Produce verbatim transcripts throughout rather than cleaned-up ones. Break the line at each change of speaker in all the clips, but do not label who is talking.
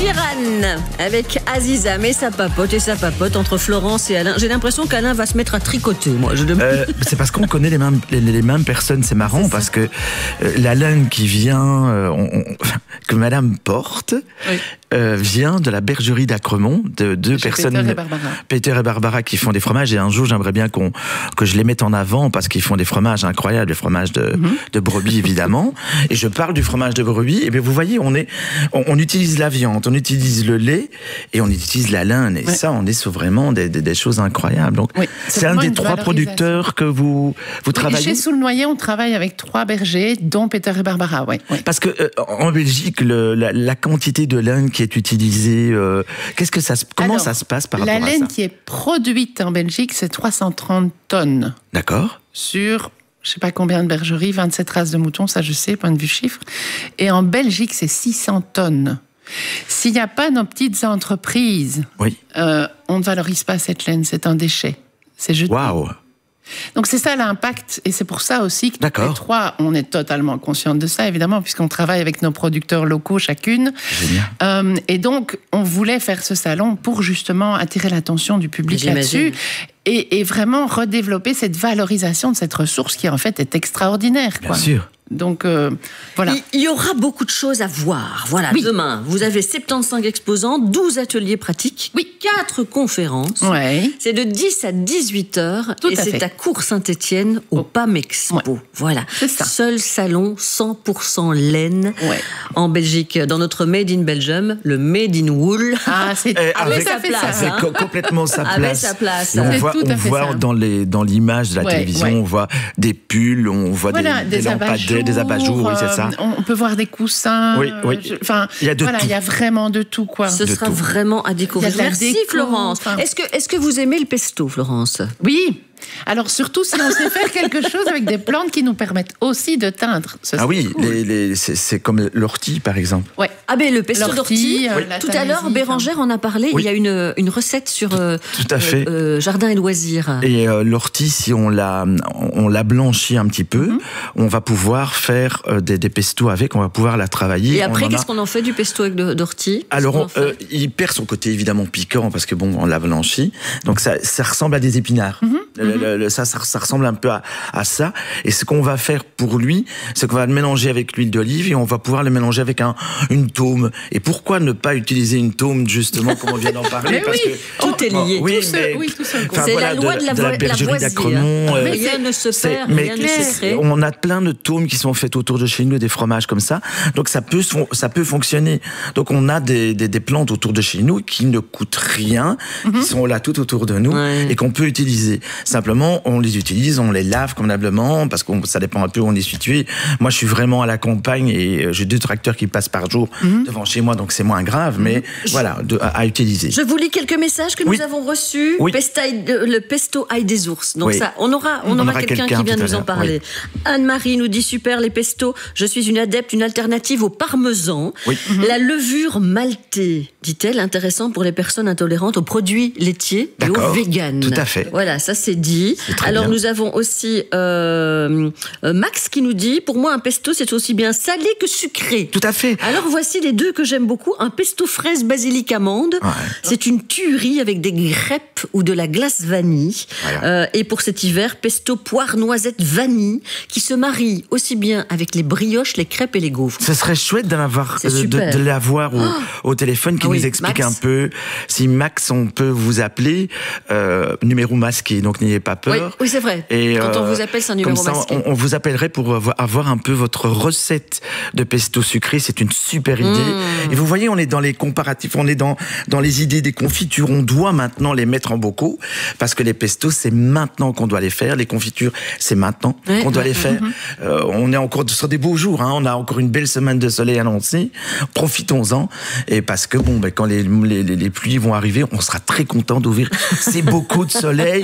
Sheeran avec Aziza, mais ça papote et ça papote entre Florence et Alain. J'ai l'impression qu'Alain va se mettre à tricoter, moi. Je demande...
euh, c'est parce qu'on connaît les mêmes, les, les mêmes personnes, c'est marrant, c'est parce que euh, la laine qui vient, euh, on, on, que Madame porte, oui. euh, vient de la bergerie d'Acremont, de deux Chez personnes,
Peter et Barbara.
Peter et Barbara, qui font des fromages. Et un jour, j'aimerais bien qu'on, que je les mette en avant parce qu'ils font des fromages incroyables, des fromages de, mm-hmm. de brebis évidemment. Et je parle du fromage de brebis. Et bien vous voyez, on est, on, on utilise la viande, on utilise le lait et on utilise la laine. Et ouais. ça, on est sur vraiment des, des, des choses incroyables. Donc, oui, c'est, c'est un des trois producteurs que vous, vous oui, travaillez.
Chez Soulnoyer, on travaille avec trois bergers, dont Peter et Barbara. Ouais. Oui.
Parce que euh, en Belgique, le, la, la quantité de laine qui est utilisée, euh, qu'est-ce que ça, comment
Alors,
ça se passe par rapport à ça?
La laine qui est produite en Belgique, c'est trois cent trente tonnes.
D'accord.
Sur je ne sais pas combien de bergeries, vingt-sept races de moutons, ça je sais, point de vue chiffre. Et en Belgique, c'est six cents tonnes. S'il n'y a pas nos petites entreprises,
oui.
euh, on ne valorise pas cette laine, c'est un déchet. C'est jeté.
Waouh.
Donc c'est ça l'impact, et c'est pour ça aussi que tous les trois, on est totalement conscientes de ça, évidemment, puisqu'on travaille avec nos producteurs locaux chacune.
Génial.
Euh, et donc, on voulait faire ce salon pour justement attirer l'attention du public J'imagine. là-dessus. Et, et vraiment redévelopper cette valorisation de cette ressource qui, en fait, est extraordinaire.
Bien
quoi.
sûr.
Donc, euh, voilà.
Il y aura beaucoup de choses à voir. Voilà, oui. Demain, vous avez soixante-quinze exposants, douze ateliers pratiques, oui. quatre conférences.
Ouais.
C'est de dix à dix-huit heures.
Tout
et
à
c'est
fait.
à Cours-Saint-Étienne, au oh. P A M Expo. Ouais. Voilà.
C'est ça.
Seul salon cent pour cent laine
ouais.
en Belgique. Dans notre Made in Belgium, le Made in Wool.
Ah, c'est
euh,
avec
sa place.
C'est
hein.
complètement sa place.
Avec sa place.
Et on
c'est
voit,
tout
on
à fait
voit
ça.
dans, les, dans l'image de la
ouais,
télévision,
ouais.
on voit des pulls, on voit
voilà,
des,
des,
des lampadaires, des abat-jours, oui, c'est ça.
On peut voir des coussins.
Oui, oui.
Je, enfin,
il y a de
voilà,
tout.
Il y a vraiment de tout, quoi.
Ce
de
sera
tout.
vraiment à découvrir. Merci,
déco,
Florence.
enfin...
Est-ce que, est-ce que vous aimez le pesto, Florence?
Oui. Alors surtout si on sait faire quelque chose avec des plantes qui nous permettent aussi de teindre. Ce
ah oui,
cool.
les, les, c'est, c'est comme l'ortie par exemple.
Ouais.
Ah ben le pesto d'ortie.
Euh,
oui. Tout à l'heure, Bérangère en a parlé. Oui. Il y a une, une recette sur
tout,
euh,
tout à fait.
Euh, jardin et loisirs.
Et euh, l'ortie, si on la, on la blanchit un petit peu, mm-hmm. on va pouvoir faire euh, des, des pestos avec. On va pouvoir la travailler.
Et après, qu'est-ce
a...
qu'on en fait du pesto avec de, d'ortie?
Alors, on, euh, il perd son côté évidemment piquant parce que bon, on l'a blanchi. Donc ça, ça ressemble à des épinards. Mm-hmm. Le, le, le, ça, ça, ça ressemble un peu à, à ça. Et ce qu'on va faire pour lui, c'est qu'on va le mélanger avec l'huile d'olive et on va pouvoir le mélanger avec un, une taume. Et pourquoi ne pas utiliser une taume, justement, comme on vient d'en parler?
Parce
oui,
que,
tout est lié.
Oui, tout mais, oui, tout seul.
C'est voilà, la loi de, de la, de la bergerie d'Acremont. Euh, rien ne se perd, rien ne se crée.
On a plein de taumes qui sont faites autour de chez nous, des fromages comme ça. Donc ça peut, ça peut fonctionner. Donc on a des, des, des plantes autour de chez nous qui ne coûtent rien, mm-hmm. qui sont là tout autour de nous ouais. et qu'on peut utiliser. Simplement, on les utilise, on les lave convenablement, parce que ça dépend un peu où on est situé. Moi, je suis vraiment à la campagne et j'ai deux tracteurs qui passent par jour mm-hmm. devant chez moi, donc c'est moins grave, mais je, voilà, de, à, à utiliser.
Je vous lis quelques messages que
oui.
nous avons reçus.
Oui.
Pestaille, le pesto ail des ours. Donc
oui.
ça, on aura, on, on aura, aura quelqu'un, quelqu'un qui vient nous en parler. Oui. Anne-Marie nous dit super les pestos. Je suis une adepte, une alternative au parmesan.
Oui.
Mm-hmm. La levure maltée, dit-elle, intéressant pour les personnes intolérantes aux produits laitiers et aux véganes.
Tout à fait.
Voilà, ça c'est dit. Alors
bien.
Nous avons aussi euh, Max qui nous dit, pour moi un pesto c'est aussi bien salé que sucré.
Tout à fait.
Alors voici les deux que j'aime beaucoup. Un pesto fraise basilic amande. Ouais. C'est une tuerie avec des crêpes ou de la glace vanille. Voilà. Euh, et pour cet hiver, pesto poire noisette vanille qui se marie aussi bien avec les brioches, les crêpes et les gaufres.
Ce serait chouette de l'avoir, de, de, de l'avoir au, oh. au téléphone qui ah oui, nous explique Max. un peu. Si Max, on peut vous appeler, euh, numéro masqué, donc n'ayez pas peur.
Oui, oui c'est vrai.
Et,
Quand
euh,
on vous appelle, c'est un numéro
comme ça,
masqué.
On, on vous appellerait pour avoir un peu votre recette de pesto sucré. C'est une super idée. Mmh. Et vous voyez, on est dans les comparatifs, on est dans, dans les idées des confitures. On doit maintenant les mettre en bocaux parce que les pestos, c'est maintenant qu'on doit les faire. Les confitures, c'est maintenant oui, qu'on doit mmh, les faire. Mmh. Euh, on est encore sur des beaux jours. Hein. On a encore une belle semaine de soleil annoncée. Profitons-en. Et parce que bon, ben, quand les, les, les pluies vont arriver, on sera très content d'ouvrir ces bocaux de soleil. Et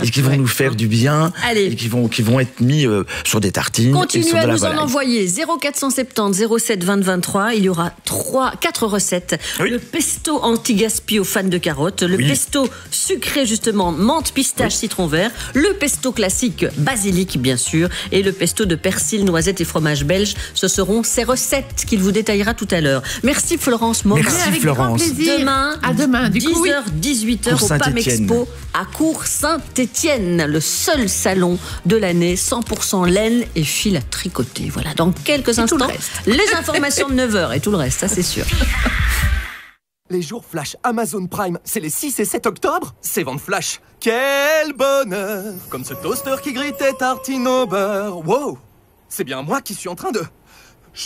et qui vont
Ouais.
nous faire du bien.
Allez.
Et qui vont, qui vont être mis euh, sur des tartines. et
Continuez
sur de
à
la
nous
volaille.
en envoyer zéro quatre cent soixante-dix zéro sept vingt vingt-trois. Il y aura trois, quatre recettes.
Oui.
Le pesto anti-gaspi aux fans de carottes, le
Oui.
pesto sucré justement menthe, pistache, citron vert, le pesto classique basilic bien sûr et le pesto de persil, noisette et fromage belge. Ce seront ces recettes qu'il vous détaillera tout à l'heure. Merci Florence Morin.
Merci,
Avec
Florence.
grand plaisir.
Demain,
À demain. Du coup, oui.
dix heures dix-huit heures
Cours
au P A M
Saint-Étienne.
Expo à Cours Saint-Étienne, le seul salon de l'année, cent pour cent laine et fil à tricoter. Voilà, dans quelques
tout le
instants,
reste.
les informations de neuf heures et tout le reste, ça c'est sûr.
Les jours flash Amazon Prime, c'est les six et sept octobre. C'est vente flash. Quel bonheur! Comme ce toaster qui grille tes tartines au beurre. Wow! C'est bien moi qui suis en train de...